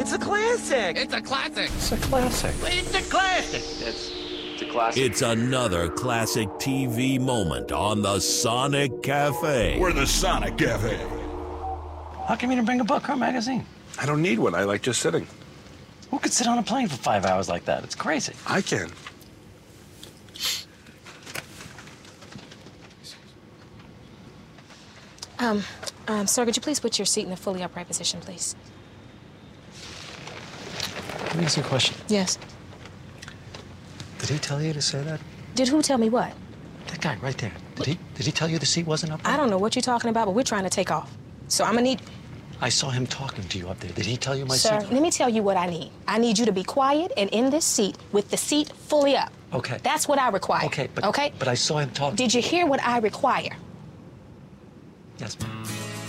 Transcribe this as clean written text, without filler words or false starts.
It's a classic. It's a classic. It's a classic. It's a classic. It's a classic. It's another classic TV moment on the Sonic Cafe. We're the Sonic Cafe. How come you didn't bring a book or a magazine? I don't need one. I like just sitting. Who could sit on a plane for 5 hours like that? It's crazy. I can. Sir, could you please put your seat in a fully upright position, please? Let me ask you a question. Yes. Did he tell you to say that? Did who tell me what? That guy right there. Did he tell you the seat wasn't up there? I don't know what you're talking about, but we're trying to take off. So I'm gonna need... I saw him talking to you up there. Did he tell you my Sir, seat? let me tell you what I need. I need you to be quiet and in this seat with the seat fully up. Okay. That's what I require. Okay, but okay? But I saw him talking. Did you hear what I require? Yes, ma'am.